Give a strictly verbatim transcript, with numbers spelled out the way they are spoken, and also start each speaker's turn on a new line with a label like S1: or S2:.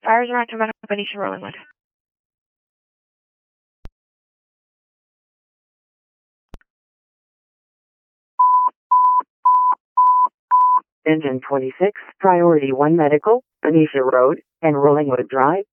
S1: Fires around Toronto, Benicia, Rollingwood.
S2: Engine twenty-six, Priority one Medical, Benicia Road, and Rollingwood Drive.